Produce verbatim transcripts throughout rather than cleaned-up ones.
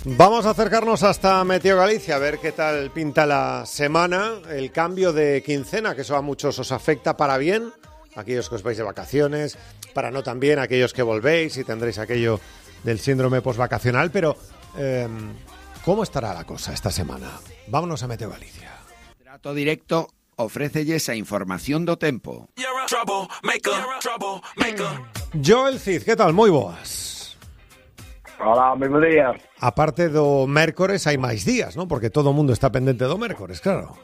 Vamos a acercarnos hasta Meteo Galicia, a ver qué tal pinta la semana, el cambio de quincena, que eso a muchos os afecta para bien, aquellos que os vais de vacaciones, para no también aquellos que volvéis y tendréis aquello del síndrome postvacacional, pero eh, ¿cómo estará la cosa esta semana? Vámonos a Meteo Galicia. Trato Directo ofrécelle esa información do tempo. Joel Cid, que tal? Moi boas. Hola, mesmo día. Aparte do mércores hai máis días, ¿no? Porque todo o mundo está pendente do mércores, claro.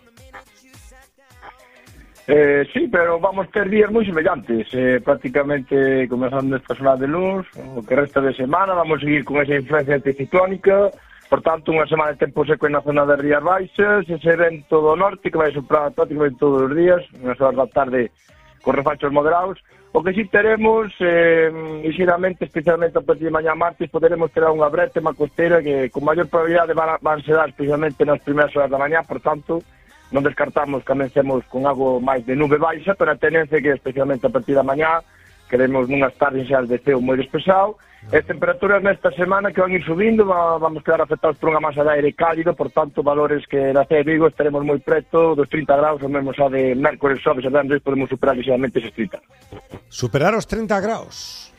Eh, sí, pero vamos ter días moi semellantes. Eh, prácticamente comenzando esta zona de luz, o que resta de semana, vamos a seguir con esa influencia anticiclónica. Por tanto, unha semana de tempo seco na zona das Rías Baixas, ese vento do norte que vai soprar prácticamente todos os días, nas horas da tarde con refachos moderados. O que sí teremos, eh, ligeramente, especialmente a partir de mañá martes, poderemos ter unha brétema costera que con maior probabilidade van, a, van a ser especialmente nas primeiras horas da mañá, por tanto, non descartamos que comencemos con algo máis de nube baixa, pero a tendencia que especialmente a partir da mañá queremos nunhas tardes xa de ceo moi despexado. As temperaturas nesta semana que van ir subindo, vamos quedar afectados por unha masa de aire cálido, por tanto, valores que na Cea de Vigo estaremos moi preto dos trinta graus, ou mesmo xa de mércores, xoves e venres podemos superar ligeramente eses trinta. Superar os trinta graus?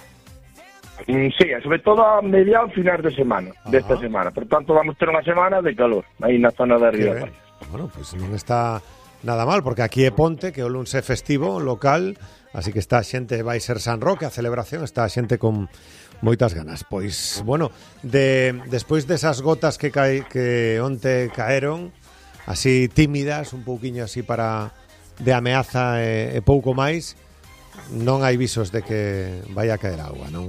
Mm, sí, sobre todo a mediados finais de semana, Ajá. desta semana. Por tanto, vamos ter unha semana de calor, aí na zona da Río de Baixas. Bueno, pois pues non está nada mal, porque aquí é Ponte, que o luns é festivo local, así que está a xente, vai ser San Roque, a celebración, está a xente con moitas ganas. Pois, bueno, de, despois desas gotas que cae, que onte caeron, así tímidas, un pouquiño así para de ameaza e, e pouco máis, non hai visos de que vai a caer agua, non?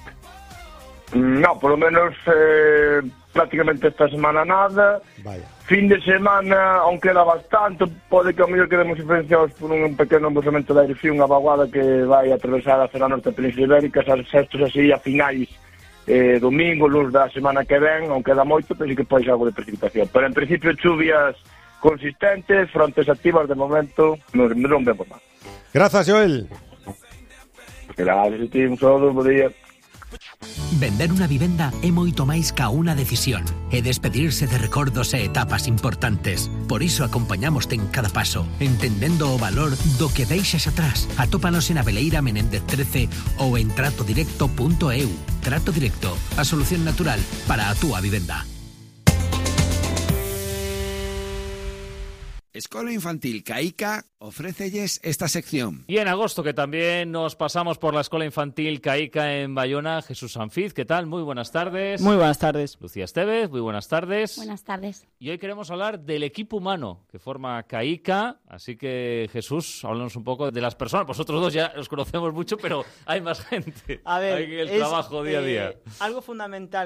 No, por lo menos eh, prácticamente esta semana nada. Vaya. Fin de semana, aunque queda bastante, pode que ao mellor quedemos influenciados por un pequeno embosamento de aire frío, unha vaguada que vai a atravesar a zona norte da Península Ibérica, estos así a finais eh, domingo, luns da semana que ven, aunque queda moito, pero sí que pode ser algo de precipitación. Pero en principio chuvias consistentes, frontes activas de momento, non, non vemos mal. Grazas, Joel. Gracias a ti, un saludo, bo día. Vender unha vivenda é moito máis ca unha decisión, é despedirse de recordos e etapas importantes. Por iso acompañamoste en cada paso, entendendo o valor do que deixas atrás. Atópanos en Aveleira Menéndez trece ou en trato directo punto e u. Trato Directo, a solución natural para a túa vivenda. Escola Infantil Caica ofrécelles esta sección. Y en agosto, que también nos pasamos por la Escuela Infantil Caica en Bayona, Jesús Sanfiz, ¿qué tal? Muy buenas tardes. Muy buenas tardes. Lucía Estevez, muy buenas tardes. Buenas tardes. Y hoy queremos hablar del equipo humano que forma Caica, así que Jesús, háblanos un poco de las personas. Vosotros dos ya los conocemos mucho, pero hay más gente. A ver, hay el es, trabajo día a día. Eh, algo fundamental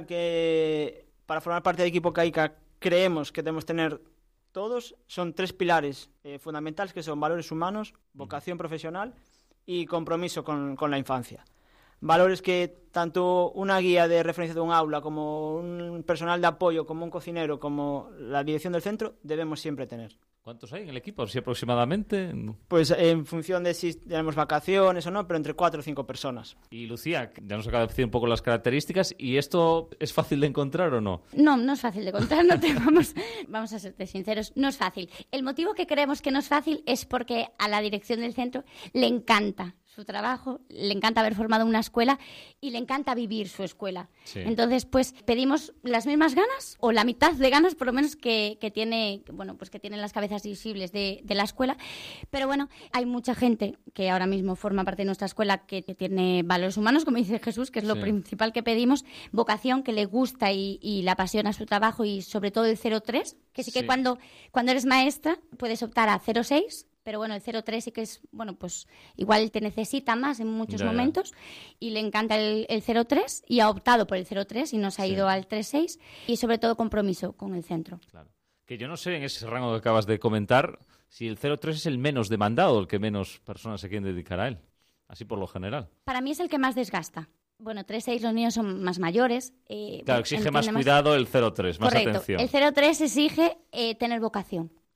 que para formar parte del equipo Caica creemos que debemos tener todos son tres pilares eh, fundamentales, que son valores humanos, vocación profesional y compromiso con, con la infancia. Valores que tanto una guía de referencia de un aula, como un personal de apoyo, como un cocinero, como la dirección del centro, debemos siempre tener. ¿Cuántos hay en el equipo? ¿Sí, aproximadamente? Pues en función de si tenemos vacaciones o no, pero entre cuatro o cinco personas. Y Lucía, ya nos acaba de decir un poco las características. ¿Y esto es fácil de encontrar o no? No, no es fácil de encontrar. No te vamos, vamos a serte sinceros, no es fácil. El motivo que creemos que no es fácil es porque a la dirección del centro le encanta su trabajo, le encanta haber formado una escuela y le encanta vivir su escuela. Sí. Entonces, pues pedimos las mismas ganas o la mitad de ganas, por lo menos, que, que tiene, bueno, pues que tienen las cabezas visibles de, de la escuela. Pero bueno, hay mucha gente que ahora mismo forma parte de nuestra escuela que, que tiene valores humanos, como dice Jesús, que es lo sí. principal que pedimos, vocación, que le gusta y, y le apasiona su trabajo, y sobre todo el cero tres, que sí que sí. cuando cuando eres maestra puedes optar a cero seis. Pero bueno, el cero tres sí que es, bueno, pues igual te necesita más en muchos ya, momentos ya. Y le encanta el, el cero tres y ha optado por el cero tres y nos ha sí. ido al tres seis, y sobre todo compromiso con el centro. Claro. Que yo no sé en ese rango que acabas de comentar si el cero tres es el menos demandado, el que menos personas se quieren dedicar a él, así por lo general. Para mí es el que más desgasta. Bueno, tres seis los niños son más mayores. Eh, claro, exige más cuidado el cero tres, más Correcto. atención. El cero tres exige eh, tener vocación.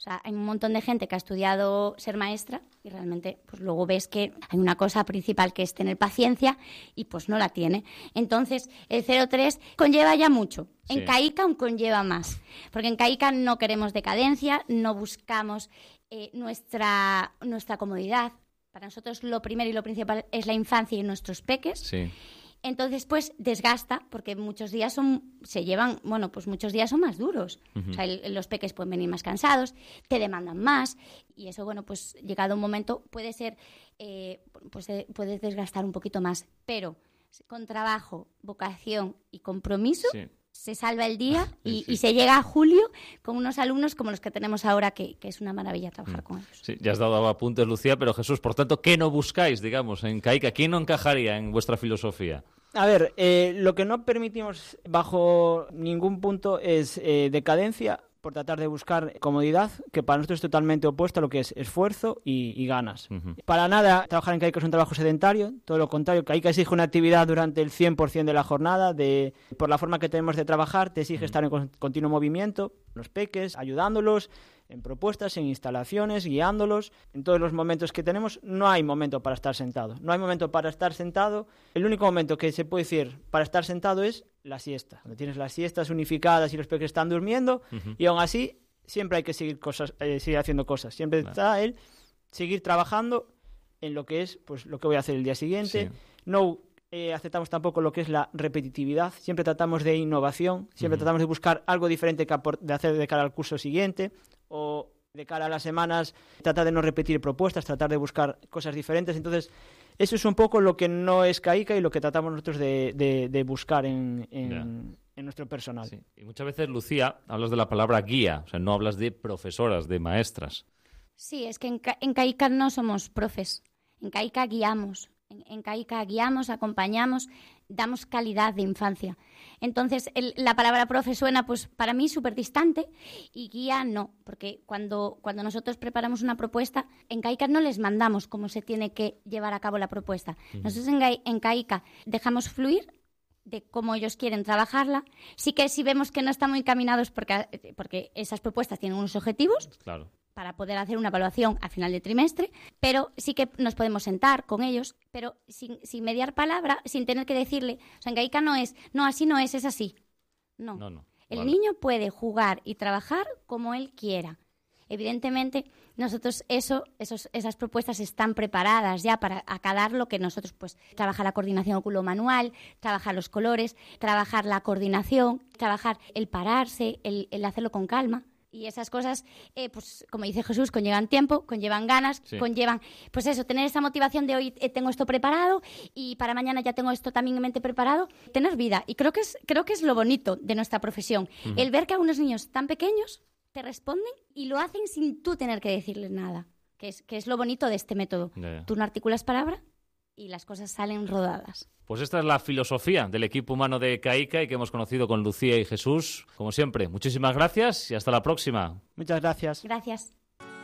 O sea, hay un montón de gente que ha estudiado ser maestra y realmente pues luego ves que hay una cosa principal que es tener paciencia y pues no la tiene. Entonces, el cero tres conlleva ya mucho. Sí. En CAICA aún conlleva más. Porque en CAICA no queremos decadencia, no buscamos eh, nuestra, nuestra comodidad. Para nosotros lo primero y lo principal es la infancia y nuestros peques. Sí. Entonces, pues, desgasta, porque muchos días son, se llevan, bueno, pues muchos días son más duros. Uh-huh. O sea, el, los peques pueden venir más cansados, te demandan más, y eso, bueno, pues, llegado un momento, puede ser, eh, pues, eh, puedes desgastar un poquito más. Pero, con trabajo, vocación y compromiso, sí. se salva el día y, sí, sí. y se llega a julio con unos alumnos como los que tenemos ahora, que, que es una maravilla trabajar mm. con ellos. Sí, ya has dado apuntes, Lucía, pero Jesús, por tanto, ¿qué no buscáis, digamos, en CAICA? ¿Quién no encajaría en vuestra filosofía? A ver, eh, lo que no permitimos bajo ningún punto es eh, decadencia, por tratar de buscar comodidad, que para nosotros es totalmente opuesto a lo que es esfuerzo y, y ganas. Uh-huh. Para nada trabajar en CAICA es un trabajo sedentario, todo lo contrario, CAICA exige una actividad durante el cien por ciento de la jornada, de, por la forma que tenemos de trabajar, te exige uh-huh. estar en con, continuo movimiento, los peques, ayudándolos, en propuestas, en instalaciones, guiándolos. En todos los momentos que tenemos no hay momento para estar sentado. No hay momento para estar sentado. El único momento que se puede decir para estar sentado es la siesta. Cuando tienes las siestas unificadas y los peques están durmiendo, uh-huh. y aún así siempre hay que seguir cosas, eh, seguir haciendo cosas. Siempre claro. está el seguir trabajando en lo que es pues lo que voy a hacer el día siguiente. Sí. No eh, aceptamos tampoco lo que es la repetitividad. Siempre tratamos de innovación. Siempre uh-huh. tratamos de buscar algo diferente que apor- de hacer de cara al curso siguiente. O de cara a las semanas, tratar de no repetir propuestas, tratar de buscar cosas diferentes. Entonces, eso es un poco lo que no es CAICA y lo que tratamos nosotros de, de, de buscar en, en, yeah. en nuestro personal. Sí. Y muchas veces, Lucía, hablas de la palabra guía, o sea, no hablas de profesoras, de maestras. Sí, es que en, Ca- en CAICA no somos profes, en CAICA guiamos. En, en CAICA guiamos, acompañamos, damos calidad de infancia. Entonces, el, la palabra profe suena, pues, para mí súper distante y guía no, porque cuando, cuando nosotros preparamos una propuesta, en CAICA no les mandamos cómo se tiene que llevar a cabo la propuesta. Uh-huh. Nosotros en, en CAICA dejamos fluir de cómo ellos quieren trabajarla. Sí que si vemos que no están muy encaminados porque, porque esas propuestas tienen unos objetivos, claro, para poder hacer una evaluación al final de trimestre, pero sí que nos podemos sentar con ellos, pero sin, sin mediar palabra, sin tener que decirle, o sea, en CAICA no es, no, así no es, es así. No, no, no. El vale. niño puede jugar y trabajar como él quiera. Evidentemente, nosotros eso, esos, esas propuestas están preparadas ya para acatar lo que nosotros, pues, trabajar la coordinación oculomanual, trabajar los colores, trabajar la coordinación, trabajar el pararse, el, el hacerlo con calma. Y esas cosas, eh, pues como dice Jesús, conllevan tiempo, conllevan ganas, sí. conllevan, pues eso, tener esa motivación de hoy eh, tengo esto preparado y para mañana ya tengo esto también en mente preparado, tener vida. Y creo que es, creo que es lo bonito de nuestra profesión, uh-huh. el ver que algunos niños tan pequeños te responden y lo hacen sin tú tener que decirles nada, que es, que es lo bonito de este método. Yeah, yeah. Tú no articulas palabra y las cosas salen rodadas. Pues esta es la filosofía del equipo humano de CAICA y que hemos conocido con Lucía y Jesús. Como siempre, muchísimas gracias y hasta la próxima. Muchas gracias. Gracias.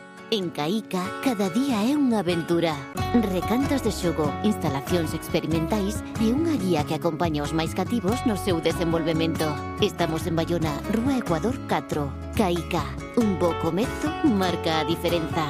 En CAICA, cada día é unha aventura. Recantos de xogo, instalacións experimentais e unha guía que acompaña os máis cativos no seu desenvolvemento. Estamos en Bayona, Rúa Ecuador catro. CAICA, un bo comezo marca a diferenza.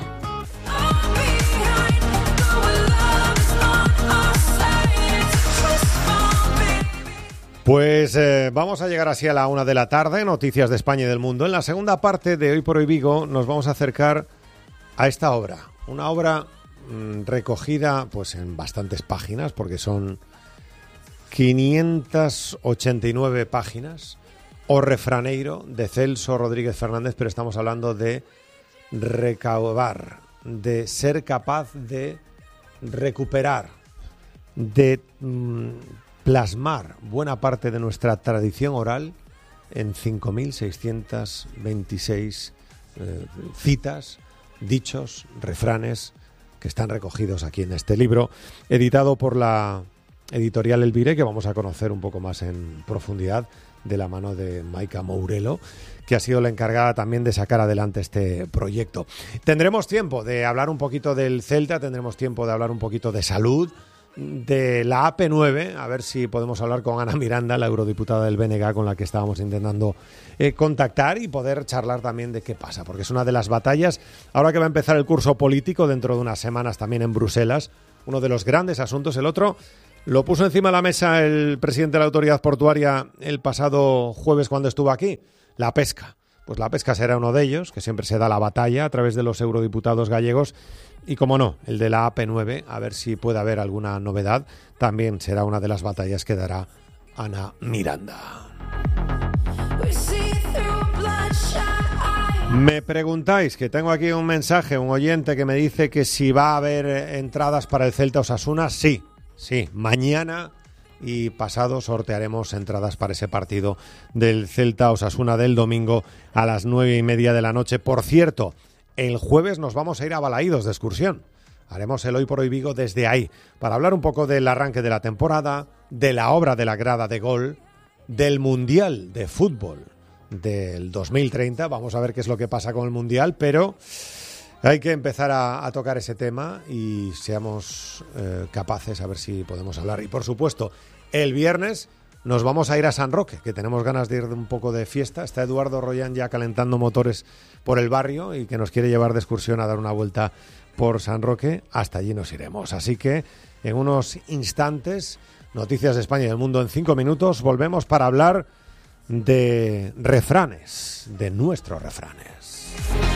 Pues eh, vamos a llegar así a la una de la tarde, noticias de España y del mundo. En la segunda parte de Hoy por Hoy Vigo nos vamos a acercar a esta obra. Una obra mmm, recogida pues en bastantes páginas, porque son quinientas ochenta y nueve páginas. O Refraneiro, de Celso Rodríguez Fernández, pero estamos hablando de recaudar, de ser capaz de recuperar, de mmm, plasmar buena parte de nuestra tradición oral en cinco mil seiscientas veintiséis eh, citas, dichos, refranes que están recogidos aquí en este libro, editado por la editorial Elvire, que vamos a conocer un poco más en profundidad de la mano de Maika Mourelo, que ha sido la encargada también de sacar adelante este proyecto. Tendremos tiempo de hablar un poquito del Celta, tendremos tiempo de hablar un poquito de salud, de la A P nueve, a ver si podemos hablar con Ana Miranda, la eurodiputada del B N G, con la que estábamos intentando eh, contactar y poder charlar también de qué pasa, porque es una de las batallas, ahora que va a empezar el curso político dentro de unas semanas también en Bruselas, uno de los grandes asuntos. El otro lo puso encima de la mesa el presidente de la Autoridad Portuaria el pasado jueves cuando estuvo aquí, la pesca. Pues la pesca será uno de ellos, que siempre se da la batalla a través de los eurodiputados gallegos. Y como no, el de la A P nueve, a ver si puede haber alguna novedad, también será una de las batallas que dará Ana Miranda. Me preguntáis, que tengo aquí un mensaje, un oyente que me dice que si va a haber entradas para el Celta Osasuna. Sí, sí, mañana y pasado sortearemos entradas para ese partido del Celta Osasuna del domingo a las nueve y media de la noche. Por cierto, el jueves nos vamos a ir a Balaídos de excursión. Haremos el Hoy por Hoy Vigo desde ahí, para hablar un poco del arranque de la temporada, de la obra de la grada de gol, del Mundial de Fútbol del dos mil treinta. Vamos a ver qué es lo que pasa con el Mundial, pero hay que empezar a, a tocar ese tema y seamos eh, capaces, a ver si podemos hablar. Y por supuesto, el viernes nos vamos a ir a San Roque, que tenemos ganas de ir de un poco de fiesta. Está Eduardo Royán ya calentando motores por el barrio y que nos quiere llevar de excursión a dar una vuelta por San Roque. Hasta allí nos iremos. Así que en unos instantes, noticias de España y del mundo en cinco minutos, volvemos para hablar de refranes, de nuestros refranes.